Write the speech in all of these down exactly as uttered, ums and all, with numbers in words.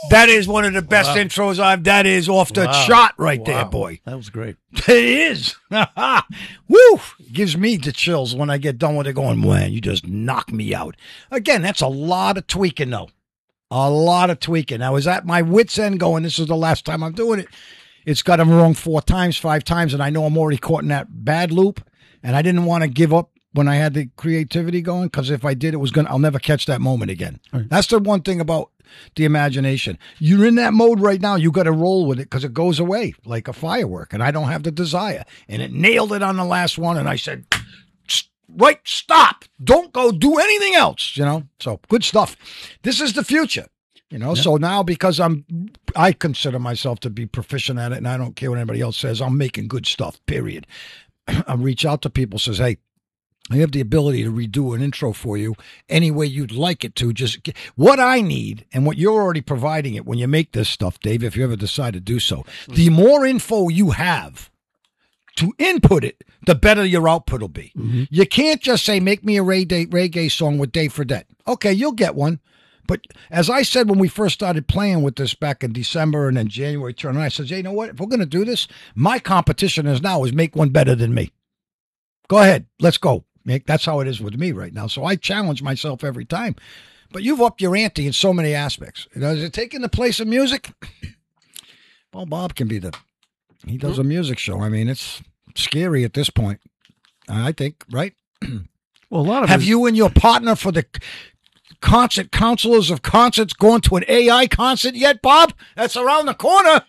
That is one of the best Wow. intros I've. That is off the Wow. shot right Wow. there, boy. That was great. It is. Woo! Gives me the chills when I get done with it going, man, you just knock me out. Again, that's a lot of tweaking, though. A lot of tweaking. I was at my wit's end going, this is the last time I'm doing it. It's got him wrong four times, five times, and I know I'm already caught in that bad loop, and I didn't want to give up when I had the creativity going, because if I did, it was going to, I'll never catch that moment again. Right. That's the one thing about the imagination. You're in that mode right now. You got to roll with it because it goes away like a firework, and I don't have the desire. And it nailed it on the last one, and I said, right, stop. Don't go do anything else, you know? So good stuff. This is the future, you know? Yeah. So now because I'm, I consider myself to be proficient at it, and I don't care what anybody else says, I'm making good stuff, period. I reach out to people, says, hey, I have the ability to redo an intro for you any way you'd like it to. Just get, what I need and what you're already providing it when you make this stuff, Dave, if you ever decide to do so, the more info you have to input it, the better your output will be. Mm-hmm. You can't just say, make me a reggae, reggae song with Dave Fredette. Okay, you'll get one. But as I said when we first started playing with this back in December and then January, turn around, I said, hey, you know what? If we're going to do this, my competition is now is make one better than me. Go ahead. Let's go. Nick, that's how it is with me right now. So I challenge myself every time. But you've upped your ante in so many aspects. You know, is it taking the place of music? Well, Bob can be the, he does a music show. I mean, it's scary at this point, I think, right? Well, a lot of Have his- you and your partner for the concert counselors of concerts gone to an A I concert yet, Bob? That's around the corner.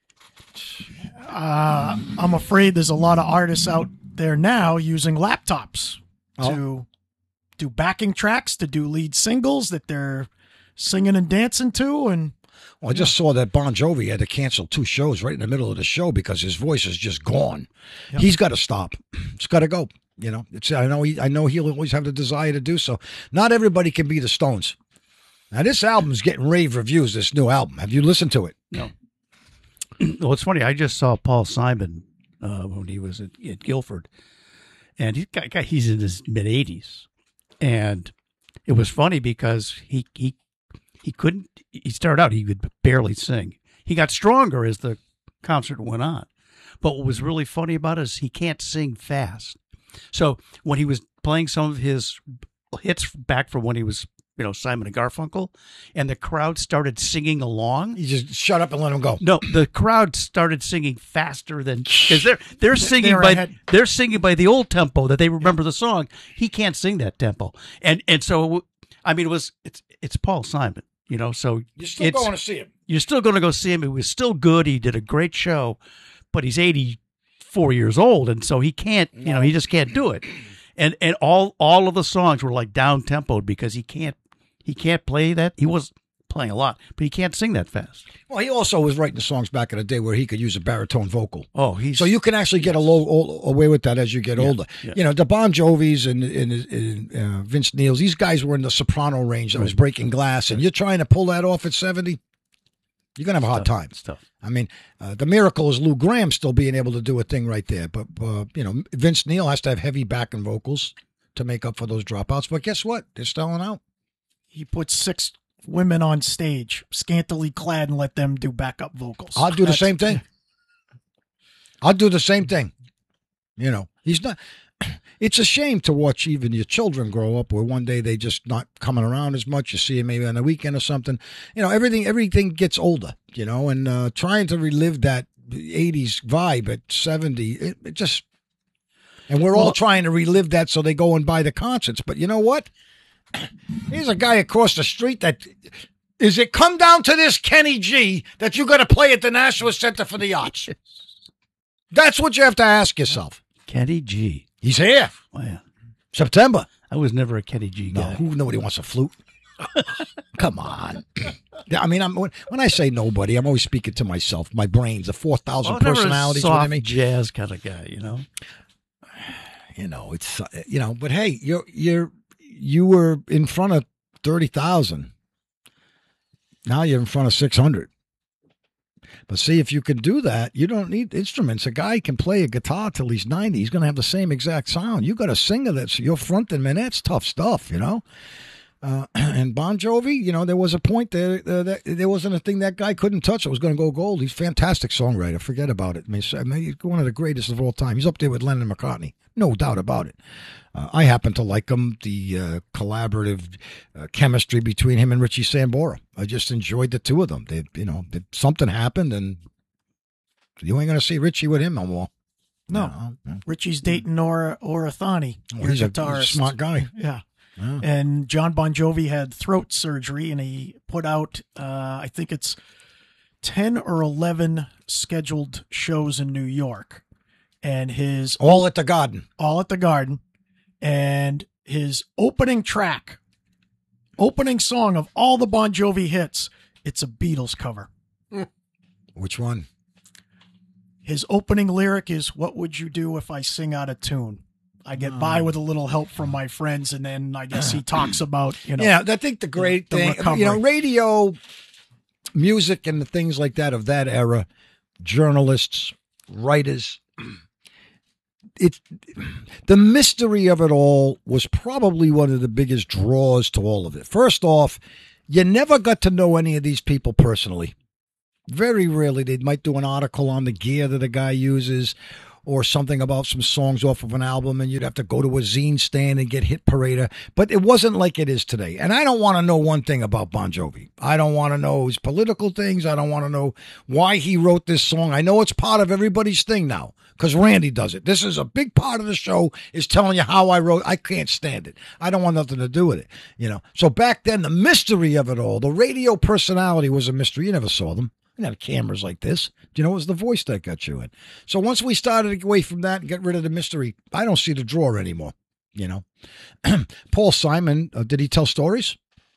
Uh, I'm afraid there's a lot of artists out there now using laptops Oh. to do backing tracks, to do lead singles that they're singing and dancing to. And Well, I just saw that Bon Jovi had to cancel two shows right in the middle of the show because his voice is just gone. Yep. He's got to stop. It's got to go. You know, it's I know he I know he'll always have the desire to do so. Not everybody can be the Stones. Now this album's getting rave reviews. This new album. Have you listened to it? No. Well, it's funny. I just saw Paul Simon uh, when he was at, at Guilford, and he's got, he's in his mid eighties, and it was funny because he he he couldn't. He started out he could barely sing. He got stronger as the concert went on, but what was really funny about it is he can't sing fast. So when he was playing some of his hits back from when he was, you know, Simon and Garfunkel, and the crowd started singing along. You just shut up and let him go. No, the crowd started singing faster than because they're they're singing They're by ahead. they're singing by the old tempo that they remember the song. He can't sing that tempo, and and so I mean it was it's it's Paul Simon, you know. So You're still it's- going to see him. You're still going to go see him. It was still good. He did a great show, but he's eighty-four years old, and so he can't. You know, he just can't do it. And and all all of the songs were like down tempoed because he can't he can't play that. He was playing a lot, but he can't sing that fast. Well, he also was writing the songs back in the day where he could use a baritone vocal. Oh, he's So you can actually get a low, o- away with that as you get Yeah, older. yeah. You know, the Bon Jovis and, and, and uh, Vince Neils, these guys were in the soprano range that was breaking glass, and you're trying to pull that off at seventy, you're going to have a hard tough. time. It's tough. I mean, uh, the miracle is Lou Gramm still being able to do a thing right there. But, uh, you know, Vince Neil has to have heavy backing vocals to make up for those dropouts. But guess what? They're selling out. he put six women on stage, scantily clad, and let them do backup vocals. I'll do the That's- same thing. I'll do the same thing. You know, he's not. It's a shame to watch even your children grow up where one day they just not coming around as much. You see them maybe on the weekend or something. You know, everything everything gets older, you know, and uh, trying to relive that eighties vibe at seventy, it, it just. And we're all Well- trying to relive that so they go and buy the concerts. But you know what? Here's a guy across the street that. Is it come down to this, Kenny G, that you got to play at the National Center for the Arts? That's what you have to ask yourself. Kenny G. He's here. Wow. September. I was never a Kenny G No, guy. who nobody wants a flute. Come on. Yeah, I mean, I'm, when, when I say nobody, I'm always speaking to myself. My brain's the four thousand Well, never a personalities soft within me. jazz kind of guy, you know. You know, it's uh, you know, but hey, you're you're you were in front of thirty thousand. Now you're in front of six hundred. But see, if you can do that, you don't need instruments. A guy can play a guitar till he's ninety. He's going to have the same exact sound. You got a singer that's you're fronting, man. That's tough stuff, you know. Uh, and Bon Jovi, you know, there was a point there uh, that there wasn't a thing that guy couldn't touch. It was going to go gold. He's a fantastic songwriter. Forget about it. I mean, I mean, he's one of the greatest of all time. He's up there with Lennon and McCartney. No doubt about it. Uh, I happen to like him, the uh, collaborative uh, chemistry between him and Richie Sambora. I just enjoyed the two of them. They, you know, they, something happened, and you ain't going to see Richie with him no more. No. no. Richie's dating Nora Orathani. Oh, he's a, he's a smart guy. Yeah. Yeah. And John Bon Jovi had throat surgery, and he put out, uh, I think it's ten or eleven scheduled shows in New York. And his all at the Garden, all at the Garden, and his opening track, opening song of all the Bon Jovi hits, it's a Beatles cover. Which one? His opening lyric is, "What would you do if I sing out of tune? I get oh. by with a little help from my friends," and then I guess he talks about, you know. Yeah, I think the great the, thing, the you know, radio, music, and the things like that of that era, journalists, writers. It, the mystery of it all was probably one of the biggest draws to all of it. First off, you never got to know any of these people personally. Very rarely. They might do an article on the gear that a guy uses or something about some songs off of an album, and you'd have to go to a zine stand and get Hit Parader. But it wasn't like it is today. And I don't want to know one thing about Bon Jovi. I don't want to know his political things. I don't want to know why he wrote this song. I know it's part of everybody's thing now because Randy does it. This is a big part of the show, is telling you how I wrote. I can't stand it. I don't want nothing to do with it. You know. So back then, the mystery of it all, the radio personality was a mystery. You never saw them. We didn't have cameras like this. Do you know, it was the voice that got you in. So once we started to get away from that and get rid of the mystery, I don't see the draw anymore, you know. Paul Simon, uh, did he tell stories?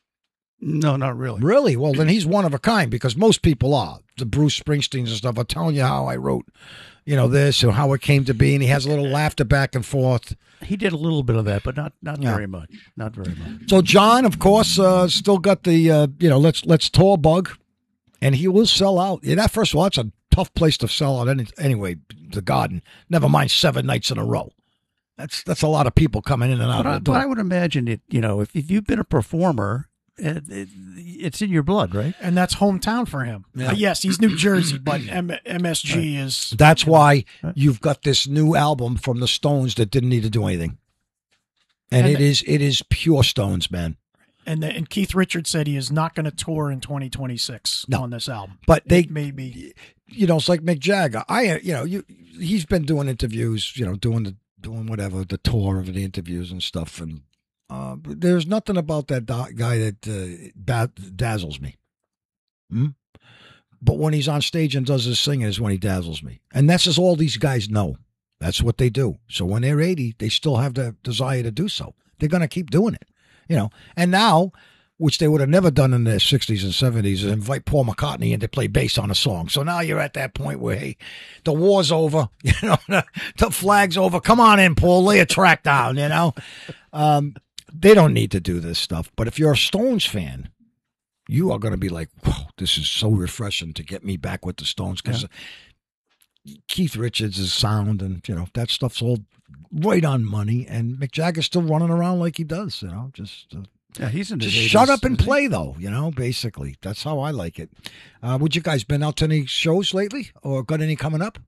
No, not really. Really? Well, then he's one of a kind, because most people are. The Bruce Springsteens and stuff are telling you how I wrote, you know, this or how it came to be, and he has a little laughter back and forth. He did a little bit of that, but not not yeah. very much. Not very much. So John, of course, uh, still got the, uh, you know, let's let's tour bug. And he will sell out. Yeah, that, first of all, that's a tough place to sell out any, anyway, the Garden. Never mind seven nights in a row. That's that's a lot of people coming in and out but of I, the door. But I would imagine, it. you know, if, if you've been a performer, it, it, it's in your blood, right? And that's hometown for him. Yeah. Uh, yes, he's New Jersey, but M- MSG right. is... That's why know. you've got this new album from the Stones that didn't need to do anything. And, and it the, is it is pure Stones, man. And the, and Keith Richards said he is not going to tour in twenty twenty-six no. on this album. But they maybe, you know, it's like Mick Jagger. I, you know, you he's been doing interviews, you know, doing the doing whatever the tour of the interviews and stuff. And uh, there's nothing about that do- guy that uh, ba- dazzles me. Hmm? But when he's on stage and does his singing is when he dazzles me, and that's just all these guys know. That's what they do. So when they're eighty, they still have the desire to do so. They're going to keep doing it. You know, and now, which they would have never done in the sixties and seventies, is invite Paul McCartney in to play bass on a song. So now you're at that point where, hey, the war's over, you know, the, the flag's over. Come on in, Paul, lay a track down, you know. Um, they don't need to do this stuff. But if you're a Stones fan, you are going to be like, whoa, this is so refreshing to get me back with the Stones. Because yeah. Keith Richards' sound and, you know, that stuff's all right on money, and Mick Jagger's still running around like he does, you know, just, uh, yeah, he's in just his shut up and play, though, you know, basically. That's how I like it. Uh, would you guys been out to any shows lately, or got any coming up?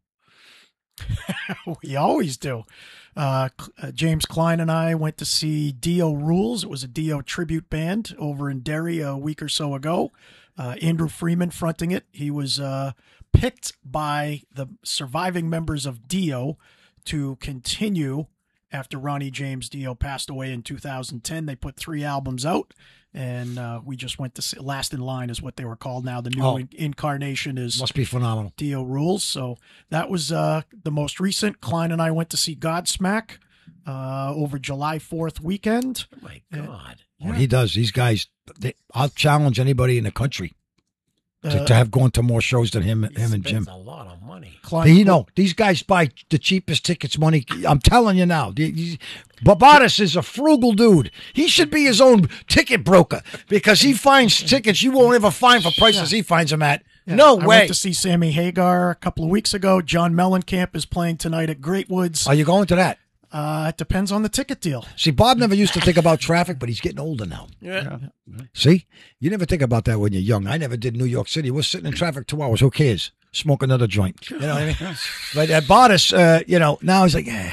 We always do. Uh, uh, James Klein and I went to see Dio Rules. It was a Dio tribute band over in Derry a week or so ago. Uh, Andrew Freeman fronting it. He was uh, picked by the surviving members of Dio to continue after Ronnie James Dio passed away in two thousand ten. They put three albums out, and uh, we just went to see, Last in Line is what they were called now. The new oh, in- incarnation is must be phenomenal. Dio Rules. So that was uh, the most recent. Klein and I went to see Godsmack uh, over July fourth weekend. Oh my God. Uh, yeah. Well, he does. These guys, they, I'll challenge anybody in the country To, uh, to have gone to more shows than him, him and Jim. A lot of money. Klein, you know, these guys buy the cheapest tickets. Money. I'm telling you now. Barbados is a frugal dude. He should be his own ticket broker because he finds tickets you won't ever find for prices yeah. he finds them at. Yeah. No I way. I went to see Sammy Hagar a couple of weeks ago. John Mellencamp is playing tonight at Great Woods. Are you going to that? Uh, it depends on the ticket deal. See, Bob never used to think about traffic, but he's getting older now. Yeah. See? You never think about that when you're young. I never did New York City. We're sitting in traffic two hours. Who cares? Smoke another joint. You know what I mean? But at Bardis, uh, you know, now he's like, eh,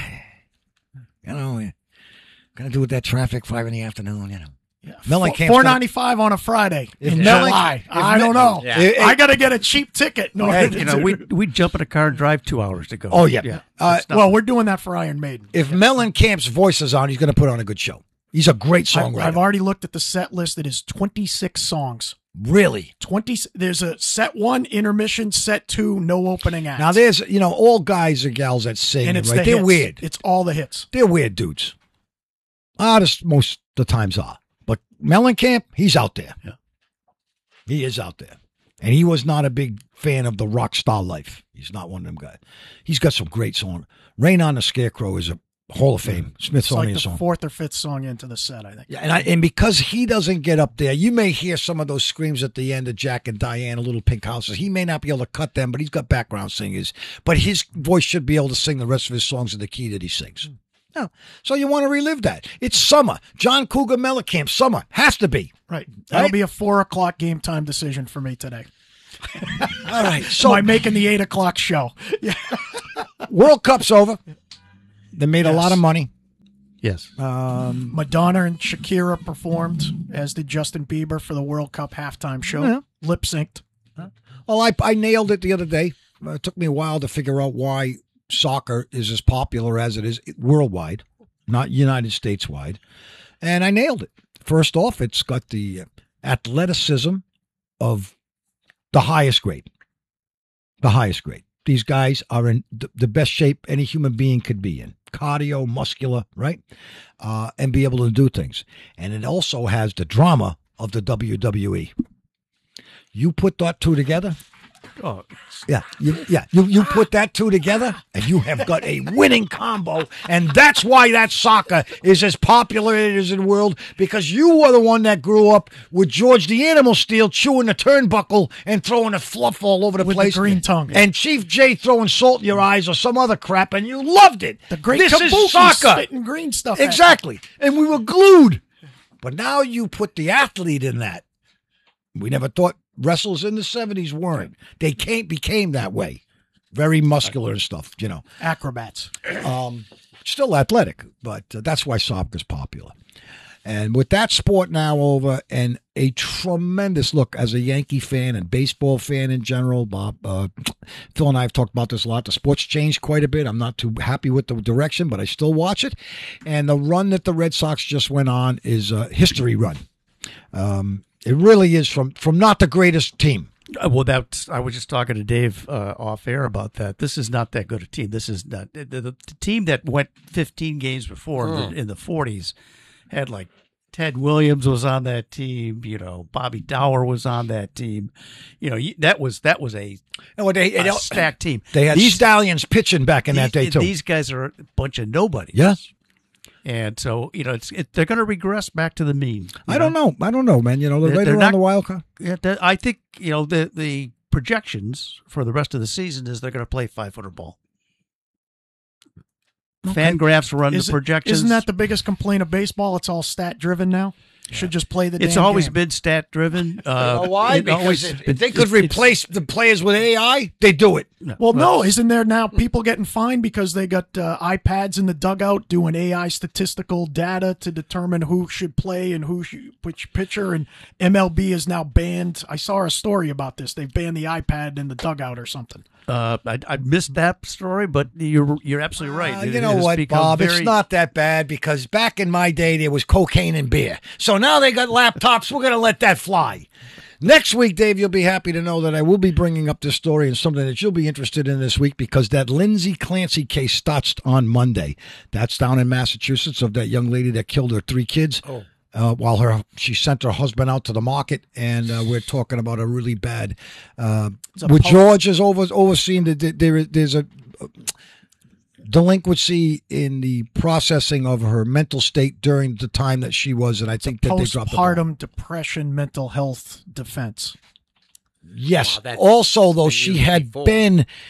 you know, eh, gonna do with that traffic five in the afternoon, you know. Yeah. Mellencamp's four ninety five on a Friday If in Mellen- July. if I don't Mel- know. Yeah. It- I it- got to get a cheap ticket. in order Hey, to You know, do- we we jump in a car and drive two hours to go. Oh, yeah. yeah. Uh, It's not- well, we're doing that for Iron Maiden. If Mellencamp's voice is on, he's going to put on a good show. He's a great I- songwriter. I've already looked at the set list. It is twenty-six songs. really. twenty. There's a set one, intermission, set two, no opening act. Now, there's, you know, all guys or gals that sing, and it's right? the They're hits. weird. It's all the hits. They're weird dudes. Artists most of the times are. But Mellencamp, he's out there. Yeah. He is out there. And he was not a big fan of the rock star life. He's not one of them guys. He's got some great songs. Rain on the Scarecrow is a Hall of Fame It's Smithsonian like the song. fourth or fifth song into the set, I think. Yeah, and I, and because he doesn't get up there, you may hear some of those screams at the end of Jack and Diane, Little Pink Houses. He may not be able to cut them, but he's got background singers. But his voice should be able to sing the rest of his songs in the key that he sings. No. So you want to relive that. It's summer. John Cougar Mellencamp, summer. Has to be. Right. That'll Right? be a four o'clock game time decision for me today. All right. So So I'm making the eight o'clock show. Yeah. World Cup's over. They made a Yes. lot of money. yes. Um, Madonna and Shakira performed, as did Justin Bieber for the World Cup halftime show. Yeah. Lip synced. well, I, I nailed it the other day. Uh, it took me a while to figure out why soccer is as popular as it is worldwide, not United States wide. And I nailed it. First off, it's got the athleticism of the highest grade. The highest grade. These guys are in th- the best shape any human being could be in. Cardio, muscular, right? Uh, and be able to do things. And it also has the drama of the W W E. You put that two together, Oh, yeah, you, yeah. You you put that two together, and you have got a winning combo, and that's why that soccer is as popular as it is in the world, because you were the one that grew up with George the Animal Steel chewing the turnbuckle and throwing the fluff all over the With the place, green tongue. and Chief J throwing salt in your eyes or some other crap, and you loved it. The great this Kabuki is soccer, spitting green stuff. at exactly, and we were glued. But now you put the athlete in that. We never thought wrestlers in the seventies weren't. They came became that way. Very muscular and stuff, you know. you. Acrobats. Um, still athletic, but uh, that's why soccer's popular. And with that sport now over, and a tremendous look as a Yankee fan and baseball fan in general, Bob, uh, Phil and I have talked about this a lot. The sport's changed quite a bit. I'm not too happy with the direction, but I still watch it. And the run that the Red Sox just went on is a history run. Um, it really is from from not the greatest team. Uh, Well, that's. I was just talking to Dave uh, off air about that. This is not that good a team. This is not the, the, the team that went fifteen games before in, the, in the forties had like Ted Williams was on that team. You know, Bobby Dower was on that team. You know, you- that was that was a, And what they, a stacked team. they had these stallions pitching back in that day these, too. these guys are a bunch of nobodies. Yeah. And so, you know, it's it, they're going to regress back to the mean. you I don't know. I don't know, man. You know, they're, They're- right they're around not- the wild card. Yeah, that- I think, you know, the the projections for the rest of the season is they're going to play five footer ball. Fangraphs run Is the it- projections. Isn't that the biggest complaint of baseball? It's all stat driven now. Should just play the. It's damn always game. been stat driven. Uh, You know why? it Because always if, been- if they could it's- it's- replace the players with A I, they do it. Well, no, isn't there now people getting fined because they got uh, iPads in the dugout doing A I statistical data to determine who should play and who should, which pitcher, and M L B is now banned. I saw a story about this. They banned the iPad in the dugout or something. Uh, I, I missed that story, but you're you're absolutely right. Uh, It- you it know has what, become Bob? very- It's not that bad because back in my day there was cocaine and beer. So now they got laptops. We're going to let that fly. Next week, Dave, you'll be happy to know that I will be bringing up this story and something that you'll be interested in this week because that Lindsay Clancy case starts on Monday. That's down in Massachusetts of that young lady that killed her three kids. Oh. Uh, while her she sent her husband out to the market, and uh, we're talking about a really bad. Uh, a with pol- George is over overseeing the, the, there. There's a delinquency in the processing of her mental state during the time that she was, and I think that they dropped the ball. Postpartum depression mental health defense. Yes. Wow, that's also, though, the she year had before. been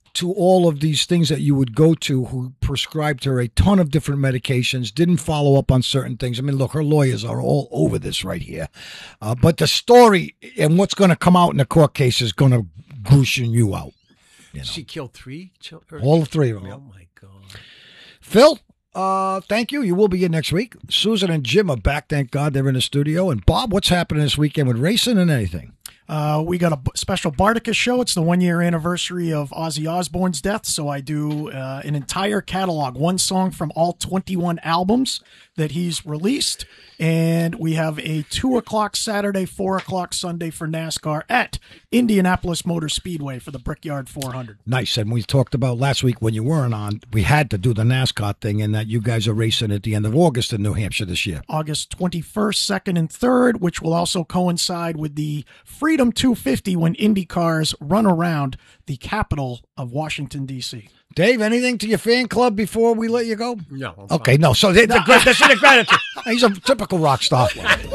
to all of these things that you would go to who prescribed her a ton of different medications, didn't follow up on certain things. I mean, look, her lawyers are all over this right here. Uh, but the story and what's going to come out in the court case is going to grushin you out. You know. She killed three children? All three of them. Oh, my God. Phil, uh, thank you. You will be in next week. Susan and Jim are back. Thank God they're in the studio. And Bob, what's happening this weekend with racing and anything? Uh, we got a b- special Barticus show. It's the one-year anniversary of Ozzy Osbourne's death, so I do uh, an entire catalog, one song from all twenty-one albums that he's released, and we have a two o'clock Saturday, four o'clock Sunday for NASCAR at Indianapolis Motor Speedway for the Brickyard four hundred. Nice. And we talked about last week when you weren't on, we had to do the NASCAR thing, and that you guys are racing at the end of August in New Hampshire this year. August twenty-first, second, and third, which will also coincide with the Freedom two fifty when Indy cars run around the capital of Washington, D C Dave, anything to your fan club before we let you go? No. I'm Okay, fine. no. So they, the, that's the gratitude. He's a typical rock star.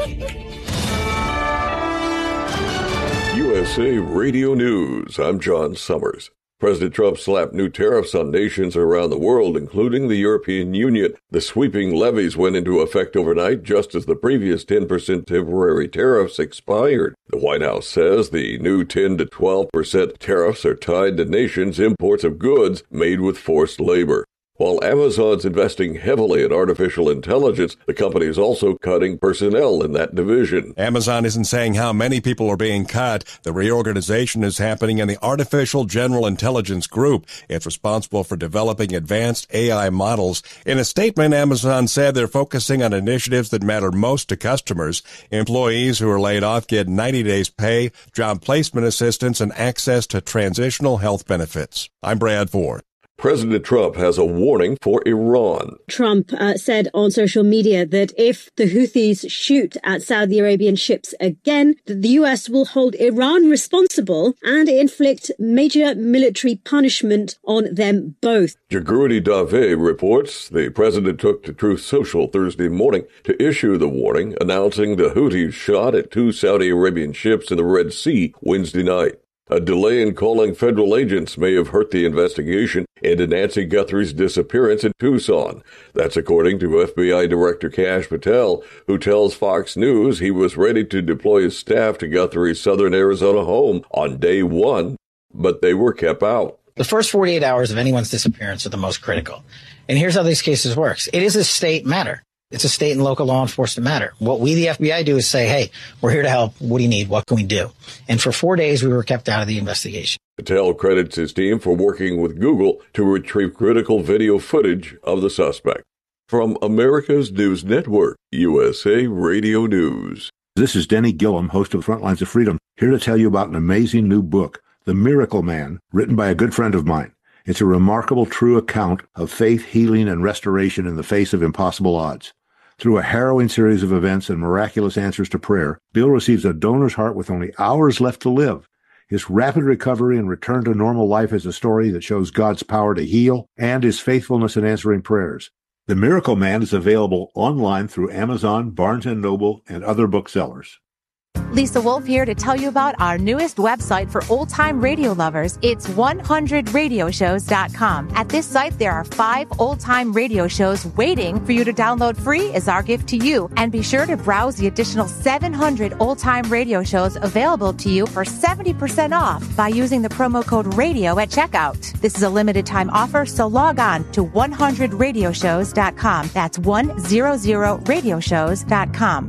U S A Radio News. I'm John Summers. President Trump slapped new tariffs on nations around the world, including the European Union. The sweeping levies went into effect overnight, just as the previous ten percent temporary tariffs expired. The White House says the new ten to twelve percent tariffs are tied to nations' imports of goods made with forced labor. While Amazon's investing heavily in artificial intelligence, the company is also cutting personnel in that division. Amazon isn't saying how many people are being cut. The reorganization is happening in the Artificial General Intelligence Group. It's responsible for developing advanced A I models. In a statement, Amazon said they're focusing on initiatives that matter most to customers. Employees who are laid off get ninety days pay, job placement assistance, and access to transitional health benefits. I'm Brad Ford. President Trump has a warning for Iran. Trump uh, said on social media that if the Houthis shoot at Saudi Arabian ships again, that the U S will hold Iran responsible and inflict major military punishment on them both. Jagrudi Dave reports the president took to Truth Social Thursday morning to issue the warning, announcing the Houthis shot at two Saudi Arabian ships in the Red Sea Wednesday night. A delay in calling federal agents may have hurt the investigation into Nancy Guthrie's disappearance in Tucson. That's according to F B I Director Kash Patel, who tells Fox News he was ready to deploy his staff to Guthrie's southern Arizona home on day one, but they were kept out. The first forty-eight hours of anyone's disappearance are the most critical. And here's how these cases works. It is a state matter. It's a state and local law enforcement matter. What we, the F B I, do is say, hey, we're here to help. What do you need? What can we do? And for four days, we were kept out of the investigation. Patel credits his team for working with Google to retrieve critical video footage of the suspect. From America's News Network, U S A Radio News. This is Denny Gillum, host of Frontlines of Freedom, here to tell you about an amazing new book, The Miracle Man, written by a good friend of mine. It's a remarkable, true account of faith, healing, and restoration in the face of impossible odds. Through a harrowing series of events and miraculous answers to prayer, Bill receives a donor's heart with only hours left to live. His rapid recovery and return to normal life is a story that shows God's power to heal and his faithfulness in answering prayers. The Miracle Man is available online through Amazon, Barnes and Noble, and other booksellers. Lisa Wolf here to tell you about our newest website for old-time radio lovers. It's one hundred radio shows dot com. At this site, there are five old-time radio shows waiting for you to download free as our gift to you. And be sure to browse the additional seven hundred old-time radio shows available to you for seventy percent off by using the promo code RADIO at checkout. This is a limited-time offer, so log on to one hundred radio shows dot com. That's one hundred radio shows dot com.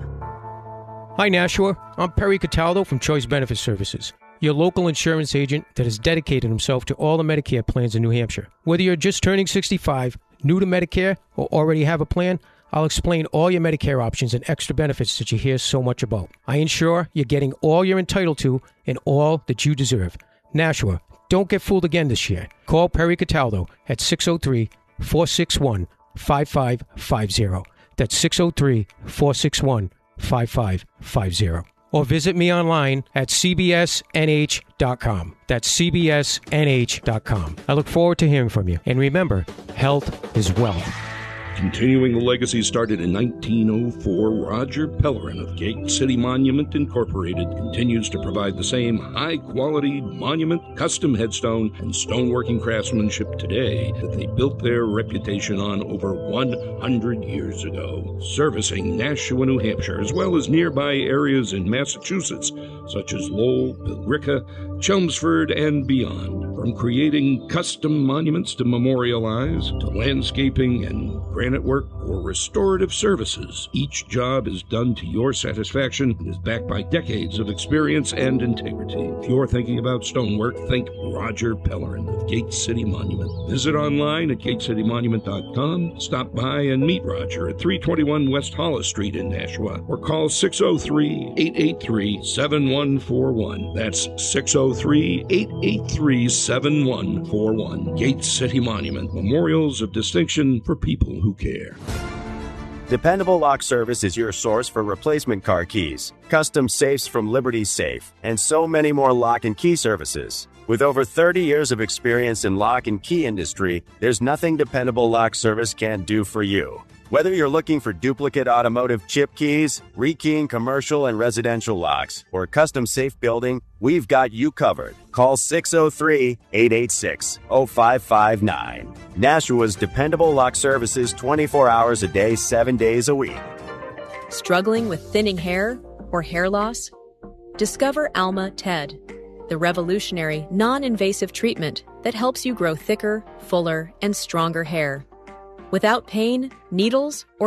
Hi, Nashua. I'm Perry Cataldo from Choice Benefit Services, your local insurance agent that has dedicated himself to all the Medicare plans in New Hampshire. Whether you're just turning sixty-five, new to Medicare, or already have a plan, I'll explain all your Medicare options and extra benefits that you hear so much about. I ensure you're getting all you're entitled to and all that you deserve. Nashua, don't get fooled again this year. Call Perry Cataldo at six oh three, four six one, five five five zero. That's six oh three, four six one, five five five zero. Or visit me online at c b s n h dot com. That's c b s n h dot com. I look forward to hearing from you. And remember, health is wealth. Continuing the legacy started in nineteen oh four, Roger Pellerin of Gate City Monument Incorporated continues to provide the same high-quality monument, custom headstone, and stoneworking craftsmanship today that they built their reputation on over one hundred years ago, servicing Nashua, New Hampshire, as well as nearby areas in Massachusetts, such as Lowell, Billerica, Chelmsford, and beyond. From creating custom monuments to memorialize, to landscaping and granite work or restorative services, each job is done to your satisfaction and is backed by decades of experience and integrity. If you're thinking about stonework, think Roger Pellerin of Gate City Monument. Visit online at gate city monument dot com, stop by and meet Roger at three twenty-one West Hollis Street in Nashua, or call six oh three, eight eight three, seven one four one. That's six oh three, eight eight three, seven one four one. Gate City Monument, memorials of distinction for people who care. Dependable Lock Service is your source for replacement car keys, custom safes from Liberty Safe, and so many more lock and key services. With over thirty years of experience in lock and key industry, there's nothing Dependable Lock Service can't do for you. Whether you're looking for duplicate automotive chip keys, rekeying commercial and residential locks, or custom safe building, we've got you covered. Call six oh three, eight eight six, oh five five nine. Nashua's Dependable Lock Services twenty-four hours a day, seven days a week. Struggling with thinning hair or hair loss? Discover Alma Ted, the revolutionary, non-invasive treatment that helps you grow thicker, fuller, and stronger hair. Without pain, needles, or